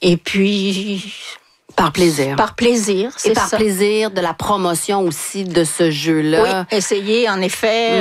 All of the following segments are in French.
Et puis... Par plaisir. Par plaisir, c'est ça. Et par plaisir de la promotion aussi de ce jeu-là. Oui, essayer en effet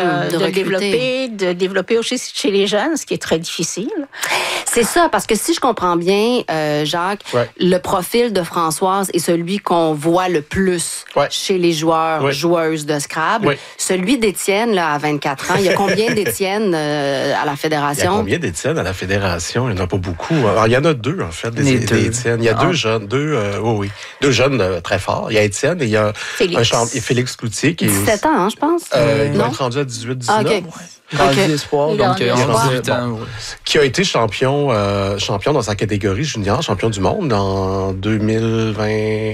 de développer aussi chez les jeunes, ce qui est très difficile. C'est ça, parce que si je comprends bien, Jacques, le profil de Françoise est celui qu'on voit le plus chez les joueuses de Scrabble. Oui. Celui d'Étienne, là, à 24 ans, il y a combien d'Étienne à la Fédération? Il y a combien d'Étienne à la Fédération? Il n'y en a pas beaucoup. Alors, il y en a deux, en fait, des Étienne. Il y a deux jeunes, deux jeunes très forts. Il y a Étienne et il y a Félix Cloutier. Qui 17 ans, hein, je pense. Il doit être rendu à 18-19. Okay. Grandi espoir, donc 18 ans. Qui a été champion dans sa catégorie junior, champion du monde en 2020.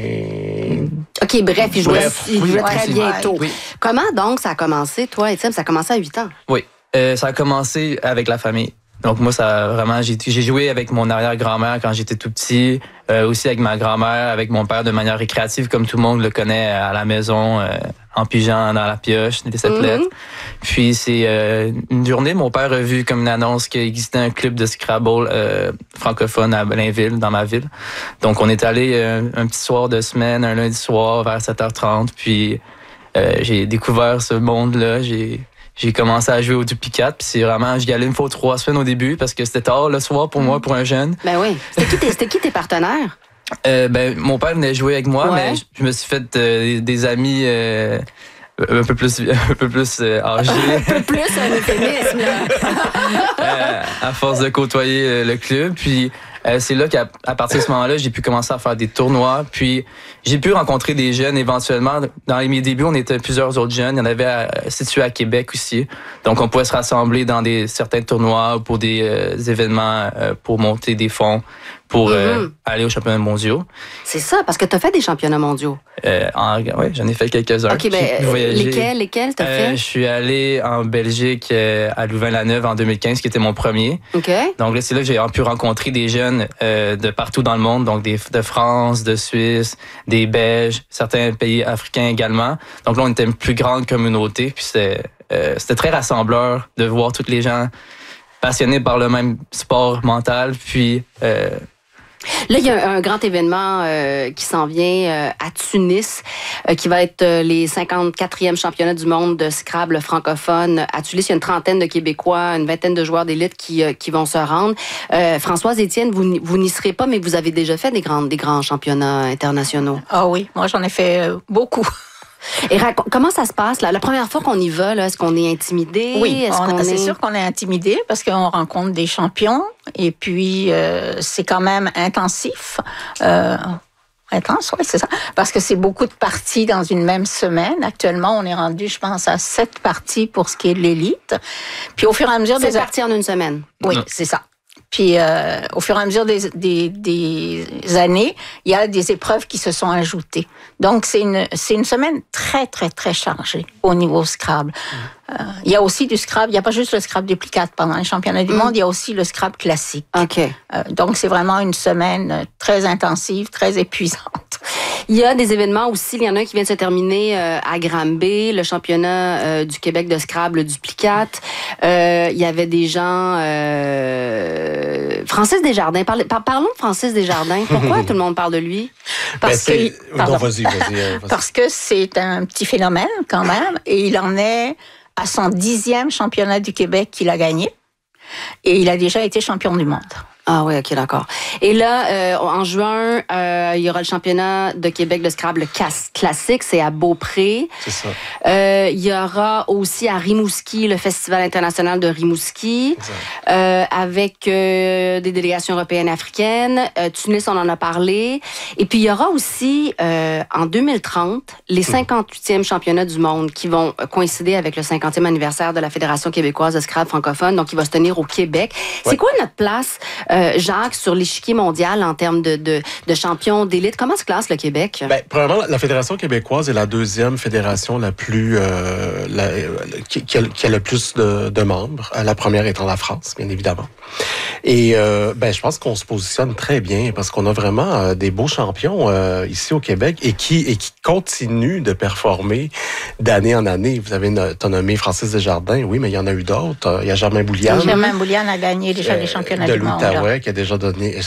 OK, bref, il jouait très bientôt. Oui. Comment donc ça a commencé, toi, Étienne? Ça a commencé à 8 ans. Oui, ça a commencé avec la famille. Donc moi, ça vraiment, j'ai joué avec mon arrière-grand-mère quand j'étais tout petit, aussi avec ma grand-mère, avec mon père de manière récréative, comme tout le monde le connaît à la maison, en pigeant dans la pioche, des 7 lettres. Puis c'est une journée, mon père a vu comme une annonce qu'il existait un club de Scrabble francophone à Blainville, dans ma ville. Donc on est allé un petit soir de semaine, un lundi soir vers 7h30, puis j'ai découvert ce monde-là, j'ai commencé à jouer au duplicate, puis c'est vraiment, j'y allais une fois 3 semaines au début, parce que c'était tard le soir pour moi, pour un jeune. Ben oui. C'était qui tes partenaires? Mon père venait jouer avec moi, mais je me suis fait des amis un peu plus âgés. Un peu plus un euphémisme, là. À force de côtoyer le club, puis c'est là qu'à partir de ce moment-là, j'ai pu commencer à faire des tournois, puis j'ai pu rencontrer des jeunes éventuellement. Dans mes débuts, on était plusieurs autres jeunes. Il y en avait situés à Québec aussi. Donc, on pouvait se rassembler dans certains tournois pour des événements pour monter des fonds pour aller aux championnats mondiaux. C'est ça, parce que tu as fait des championnats mondiaux. Oui, j'en ai fait quelques-uns. OK, lesquels t'as fait? Je suis allé en Belgique à Louvain-la-Neuve en 2015, qui était mon premier. OK. Donc là, c'est là que j'ai pu rencontrer des jeunes de partout dans le monde, donc de France, de Suisse, des Belges, certains pays africains également. Donc là, on était une plus grande communauté, puis c'était très rassembleur de voir tous les gens passionnés par le même sport mental, puis... Là, il y a un grand événement qui s'en vient à Tunis, qui va être les 54e championnats du monde de Scrabble francophone. À Tunis, il y a une trentaine de Québécois, une vingtaine de joueurs d'élite qui vont se rendre. Françoise, Étienne, vous n'y serez pas, mais vous avez déjà fait des grands championnats internationaux. Ah oui, moi j'en ai fait beaucoup. Et comment ça se passe là? La première fois qu'on y va, là, est-ce qu'on est intimidé? Oui, c'est sûr qu'on est intimidé parce qu'on rencontre des champions et puis c'est quand même intensif. Intense, oui, c'est ça. Parce que c'est beaucoup de parties dans une même semaine. Actuellement, on est rendu, je pense, à 7 parties pour ce qui est de l'élite. Puis au fur et à mesure... 7 parties en une semaine? Oui, c'est ça. Puis, au fur et à mesure des années, il y a des épreuves qui se sont ajoutées. Donc, c'est une semaine très, très, très chargée au niveau Scrabble. Il y a aussi du Scrabble. Il n'y a pas juste le Scrabble duplicate pendant les championnats du monde. Il y a aussi le Scrabble classique. OK. Donc, c'est vraiment une semaine très intensive, très épuisante. Il y a des événements aussi. Il y en a un qui vient de se terminer à Granby, le championnat du Québec de Scrabble duplicate. Il y avait des gens... Francis Desjardins. Parlons de Francis Desjardins. Pourquoi tout le monde parle de lui? Parce que c'est un petit phénomène quand même. Et il en est à son 10e championnat du Québec qu'il a gagné. Et il a déjà été champion du monde. Ah oui, OK, d'accord. Et là, en juin, il y aura le championnat de Québec de Scrabble classique, c'est à Beaupré. C'est ça. Il y aura aussi à Rimouski, le Festival international de Rimouski, avec des délégations européennes et africaines. Tunis, on en a parlé. Et puis, il y aura aussi, en 2030, les 58e championnats du monde qui vont coïncider avec le 50e anniversaire de la Fédération québécoise de Scrabble francophone, donc qui va se tenir au Québec. Ouais. C'est quoi notre place, Jacques, sur l'échiquier mondial en termes de champions d'élite? Comment se classe le Québec? Premièrement, la Fédération québécoise est la deuxième fédération la plus qui a le plus de membres. La première étant la France, bien évidemment. Et je pense qu'on se positionne très bien parce qu'on a vraiment des beaux champions ici au Québec et qui continuent de performer d'année en année. Vous avez nommé Francis Desjardins, oui, mais il y en a eu d'autres. Il y a Germain Bouliane. Germain Bouliane a gagné déjà les championnats du monde. De l'Outaouais, qui a déjà